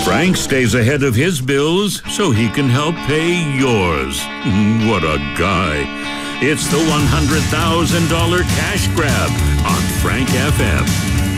Frank stays ahead of his bills so he can help pay yours. What a guy. It's the $100,000 cash grab on Frank FM.